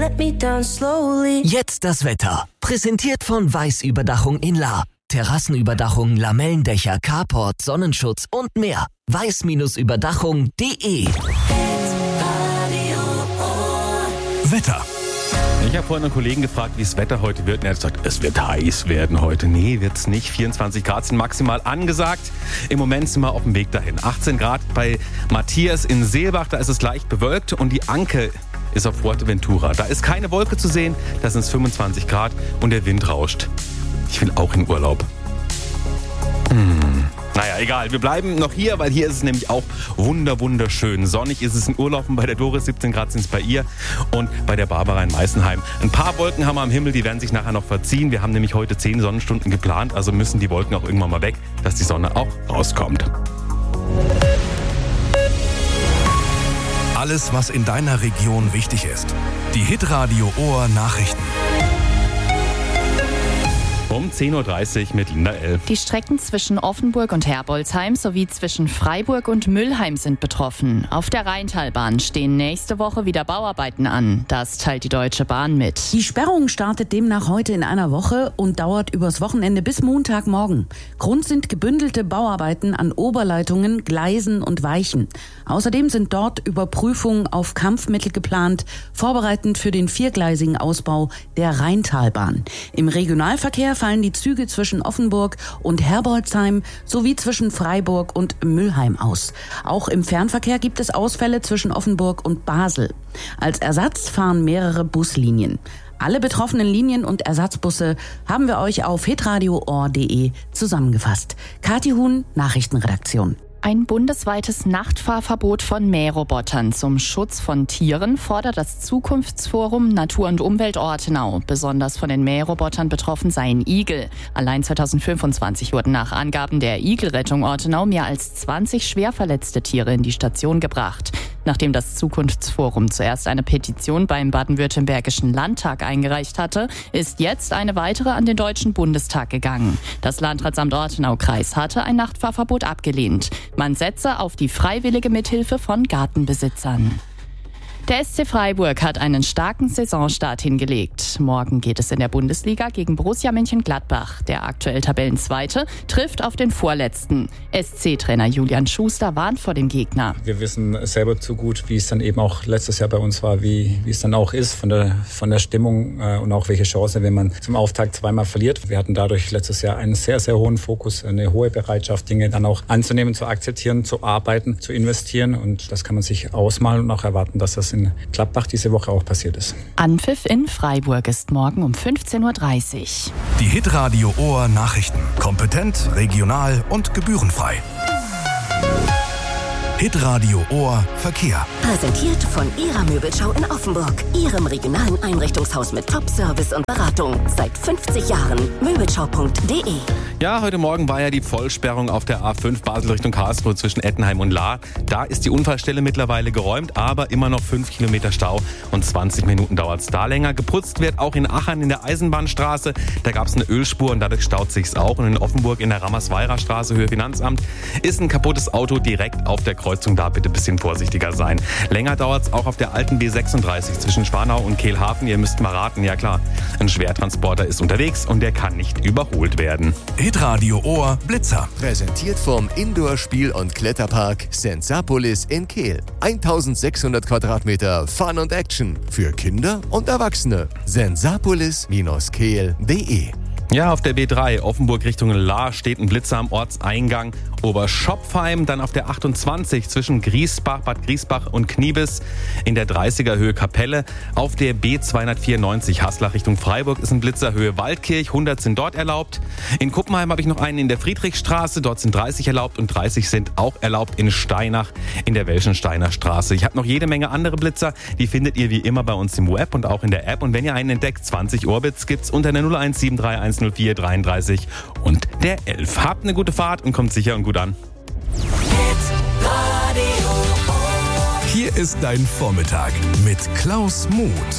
let me down slowly. Jetzt das Wetter. Präsentiert von Weiß-Überdachung in Lahr. Terrassenüberdachung, Lamellendächer, Carport, Sonnenschutz und mehr. weiß-überdachung.de. Wetter. Ich habe vorhin einen Kollegen gefragt, wie das Wetter heute wird. Und er hat gesagt, es wird heiß werden heute. Nee, wird's nicht. 24 Grad sind maximal angesagt. Im Moment sind wir auf dem Weg dahin. 18 Grad bei Matthias in Seelbach. Da ist es leicht bewölkt. Und die Anke ist auf Fuerteventura. Da ist keine Wolke zu sehen. Da sind es 25 Grad und der Wind rauscht. Ich will auch in Urlaub. Naja, egal. Wir bleiben noch hier, weil hier ist es nämlich auch wunderschön. Sonnig ist es in Urlaub und bei der Doris, 17 Grad sind es bei ihr und bei der Barbara in Meißenheim. Ein paar Wolken haben wir am Himmel, die werden sich nachher noch verziehen. Wir haben nämlich heute 10 Sonnenstunden geplant, also müssen die Wolken auch irgendwann mal weg, dass die Sonne auch rauskommt. Alles, was in deiner Region wichtig ist. Die Hitradio Ohr Nachrichten. Um 10.30 Uhr mit Linda L. Die Strecken zwischen Offenburg und Herbolzheim sowie zwischen Freiburg und Mülheim sind betroffen. Auf der Rheintalbahn stehen nächste Woche wieder Bauarbeiten an. Das teilt die Deutsche Bahn mit. Die Sperrung startet demnach heute in einer Woche und dauert übers Wochenende bis Montagmorgen. Grund sind gebündelte Bauarbeiten an Oberleitungen, Gleisen und Weichen. Außerdem sind dort Überprüfungen auf Kampfmittel geplant, vorbereitend für den 4-gleisigen Ausbau der Rheintalbahn. Im Regionalverkehr fallen die Züge zwischen Offenburg und Herbolzheim sowie zwischen Freiburg und Mülheim aus. Auch im Fernverkehr gibt es Ausfälle zwischen Offenburg und Basel. Als Ersatz fahren mehrere Buslinien. Alle betroffenen Linien und Ersatzbusse haben wir euch auf hitradioohr.de zusammengefasst. Kathi Huhn, Nachrichtenredaktion. Ein bundesweites Nachtfahrverbot von Mährobotern zum Schutz von Tieren fordert das Zukunftsforum Natur und Umwelt Ortenau. Besonders von den Mährobotern betroffen seien Igel. Allein 2025 wurden nach Angaben der Igelrettung Ortenau mehr als 20 schwer verletzte Tiere in die Station gebracht. Nachdem das Zukunftsforum zuerst eine Petition beim baden-württembergischen Landtag eingereicht hatte, ist jetzt eine weitere an den Deutschen Bundestag gegangen. Das Landratsamt Ortenau-Kreis hatte ein Nachtfahrverbot abgelehnt. Man setze auf die freiwillige Mithilfe von Gartenbesitzern. Der SC Freiburg hat einen starken Saisonstart hingelegt. Morgen geht es in der Bundesliga gegen Borussia Mönchengladbach. Der aktuell Tabellenzweite trifft auf den Vorletzten. SC-Trainer Julian Schuster warnt vor dem Gegner. Wir wissen selber zu gut, wie es dann eben auch letztes Jahr bei uns war, wie es dann auch ist von der Stimmung und auch welche Chance, wenn man zum Auftakt zweimal verliert. Wir hatten dadurch letztes Jahr einen sehr, sehr hohen Fokus, eine hohe Bereitschaft, Dinge dann auch anzunehmen, zu akzeptieren, zu arbeiten, zu investieren. Und das kann man sich ausmalen und auch erwarten, dass das in Gladbach diese Woche auch passiert ist. Anpfiff in Freiburg ist morgen um 15.30 Uhr. Die Hitradio Ohr Nachrichten. Kompetent, regional und gebührenfrei. Hitradio Ohr Verkehr. Präsentiert von Ihrer Möbelschau in Offenburg. Ihrem regionalen Einrichtungshaus mit Top-Service und Beratung. Seit 50 Jahren. Möbelschau.de. Ja, heute Morgen war ja die Vollsperrung auf der A5 Basel Richtung Karlsruhe zwischen Ettenheim und Lahr. Da ist die Unfallstelle mittlerweile geräumt, aber immer noch 5 Kilometer Stau und 20 Minuten dauert es da länger. Geputzt wird auch in Achern in der Eisenbahnstraße. Da gab es eine Ölspur und dadurch staut sich's auch. Und in Offenburg in der Rammersweirer Straße, Höhe Finanzamt, ist ein kaputtes Auto direkt auf der Kreuzung. Da bitte ein bisschen vorsichtiger sein. Länger dauert es auch auf der alten B36 zwischen Schwanau und Kehlhafen. Ihr müsst mal raten, ja klar, ein Schwertransporter ist unterwegs und der kann nicht überholt werden. Hitradio Ohr Blitzer. Präsentiert vom Indoor-Spiel- und Kletterpark Sensapolis in Kehl. 1600 Quadratmeter Fun und Action für Kinder und Erwachsene. Sensapolis-kehl.de. Ja, auf der B3 Offenburg Richtung Lahr steht ein Blitzer am Ortseingang Oberschopfheim, dann auf der 28 zwischen Bad Griesbach und Kniebis in der 30er Höhe Kapelle. Auf der B294 Haslach Richtung Freiburg ist ein Blitzer Höhe Waldkirch, 100 sind dort erlaubt. In Kuppenheim habe ich noch einen in der Friedrichstraße, dort sind 30 erlaubt und 30 sind auch erlaubt in Steinach in der Welschensteiner Straße. Ich habe noch jede Menge andere Blitzer, die findet ihr wie immer bei uns im Web und auch in der App. Und wenn ihr einen entdeckt, 20 Orbits gibt's unter der 0173104 33 und der 11. Habt eine gute Fahrt und kommt sicher und gut an. Hier ist dein Vormittag mit Klaus Muth.